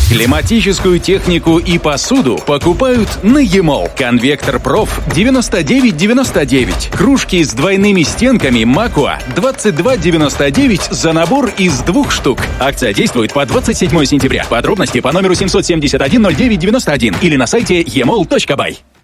Климатическую технику и посуду покупают на e-mall. Конвектор Проф 99,99. Кружки с двойными стенками Макуа 22,99 за набор из 2 штук. Акция действует по 27 сентября. Подробности по номеру 771 09 91 или на сайте emall.by.